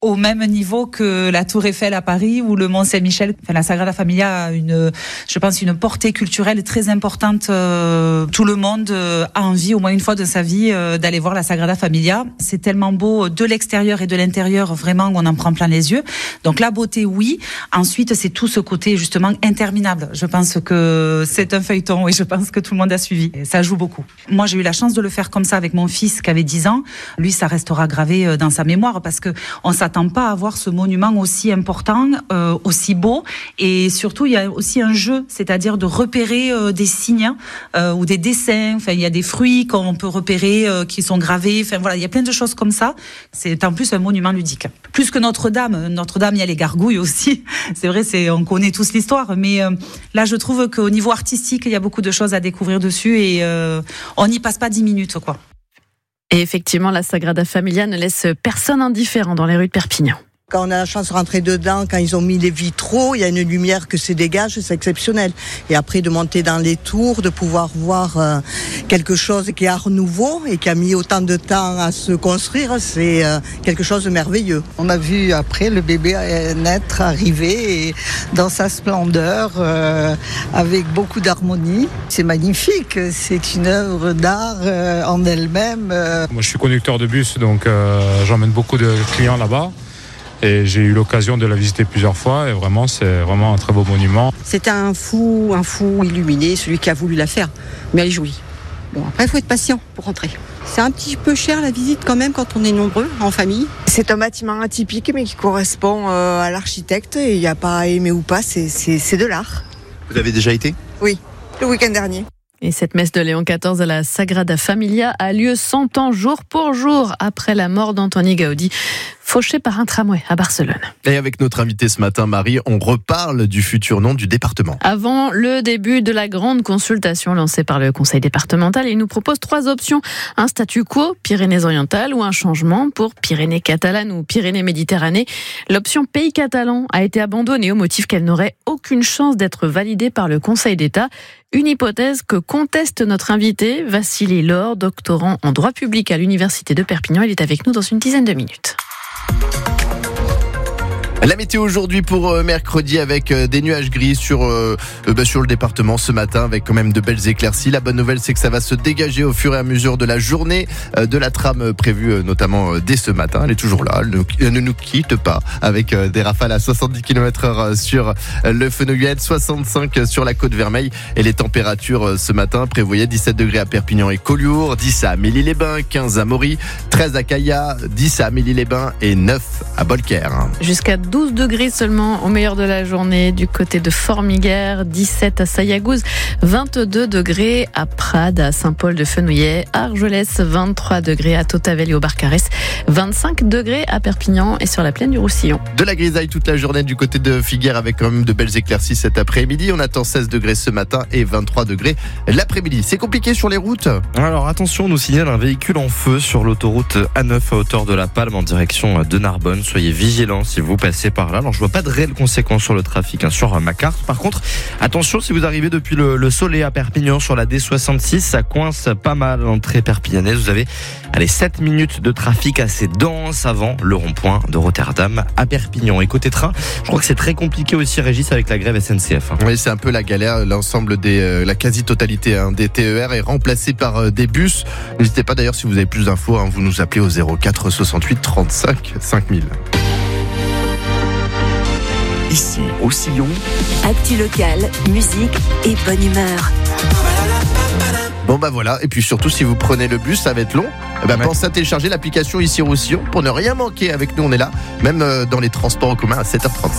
au même niveau que la Tour Eiffel à Paris ou le Mont Saint-Michel. Enfin, la Sagrada Familia a une portée culturelle très importante. Tout le monde a envie, au moins une fois de sa vie, d'aller voir la Sagrada Familia. C'est tellement beau de l'extérieur et de l'intérieur, vraiment, on en prend plein les yeux. Donc la beauté, oui. Ensuite, c'est tout ce côté justement interminable. Je pense que c'est un feuilleton et je pense que tout le monde a suivi. Et ça joue beaucoup. Moi, j'ai eu la chance de le faire comme ça avec mon fils qui avait 10 ans. Lui, ça restera gravé dans sa mémoire parce que on s'attend pas à voir ce monument aussi important, aussi beau, et surtout il y a aussi un jeu, c'est-à-dire de repérer des signes ou des dessins. Enfin, il y a des fruits qu'on peut repérer qui sont gravés. Enfin voilà, il y a plein de choses comme ça. C'est en plus un monument ludique. Plus que Notre-Dame. Notre-Dame, il y a les gargouilles aussi. C'est vrai, on connaît tous l'histoire, mais là, je trouve qu'au niveau artistique, il y a beaucoup de choses à découvrir dessus et on n'y passe pas 10 minutes, quoi. Et effectivement, la Sagrada Familia ne laisse personne indifférent dans les rues de Perpignan. Quand on a la chance de rentrer dedans, quand ils ont mis les vitraux, il y a une lumière que se dégage, c'est exceptionnel. Et après, de monter dans les tours, de pouvoir voir quelque chose qui est art nouveau et qui a mis autant de temps à se construire, c'est quelque chose de merveilleux. On a vu après le bébé naître, arriver et dans sa splendeur, avec beaucoup d'harmonie. C'est magnifique, c'est une œuvre d'art en elle-même. Moi, je suis conducteur de bus, donc j'emmène beaucoup de clients là-bas. Et j'ai eu l'occasion de la visiter plusieurs fois et vraiment, c'est vraiment un très beau monument. C'était un fou illuminé, celui qui a voulu la faire. Mais elle est jolie. Bon, après, il faut être patient pour rentrer. C'est un petit peu cher la visite quand même quand on est nombreux, en famille. C'est un bâtiment atypique mais qui correspond à l'architecte. Et il n'y a pas à aimer ou pas, c'est de l'art. Vous avez déjà été ? Oui, le week-end dernier. Et cette messe de Léon XIV à la Sagrada Familia a lieu 100 ans jour pour jour après la mort d'Antoni Gaudi, fauché par un tramway à Barcelone. Et avec notre invité ce matin, Marie, on reparle du futur nom du département. Avant le début de la grande consultation lancée par le conseil départemental, il nous propose 3 options. Un statu quo, Pyrénées-Orientales, ou un changement pour Pyrénées catalanes ou Pyrénées-Méditerranée. L'option pays catalan a été abandonnée au motif qu'elle n'aurait aucune chance d'être validée par le Conseil d'État. Une hypothèse que conteste notre invité, Vassili Lor, doctorant en droit public à l'université de Perpignan. Il est avec nous dans une dizaine de minutes. La météo aujourd'hui pour mercredi avec des nuages gris sur le département ce matin avec quand même de belles éclaircies. La bonne nouvelle, c'est que ça va se dégager au fur et à mesure de la journée de la trame prévue notamment dès ce matin. Elle est toujours là, elle ne nous quitte pas avec des rafales à 70 km/h sur le Fenouillet, 65 sur la Côte-Vermeille. Et les températures ce matin prévoyaient 17 degrés à Perpignan et Collioure, 10 à Amélie-les-Bains, 15 à Mory, 13 à Caillac, 10 à Amélie-les-Bains et 9 à Bolquer. Jusqu'à 12 degrés seulement au meilleur de la journée du côté de Formiguères, 17 à Sayagouz, 22 degrés à Prades, à Saint-Paul-de-Fenouillet, Argelès, 23 degrés à Tautavel et au Barcarès, 25 degrés à Perpignan et sur la plaine du Roussillon. De la grisaille toute la journée du côté de Figueres avec quand même de belles éclaircies cet après-midi. On attend 16 degrés ce matin et 23 degrés l'après-midi. C'est compliqué sur les routes ? Alors attention, on nous signale un véhicule en feu sur l'autoroute A9 à hauteur de la Palme en direction de Narbonne. Soyez vigilants si vous passez par là. Alors je vois pas de réelles conséquences sur le trafic sur ma carte. Par contre, attention si vous arrivez depuis le Soleil à Perpignan sur la D66, ça coince pas mal l'entrée perpignanaise. Vous avez 7 minutes de trafic assez dense avant le rond-point de Rotterdam à Perpignan. Et côté train, je crois que c'est très compliqué aussi, Régis, avec la grève SNCF. Oui, c'est un peu la galère. L'ensemble la quasi-totalité des TER est remplacée par des bus. N'hésitez pas d'ailleurs si vous avez plus d'infos, vous nous appelez au 04 68 35 5000. Ici, au Sillon, actu locale, musique et bonne humeur. Bon voilà, et puis surtout si vous prenez le bus, ça va être long. Pensez à télécharger l'application Ici au Sillon pour ne rien manquer avec nous, on est là, même dans les transports en commun à 7h30.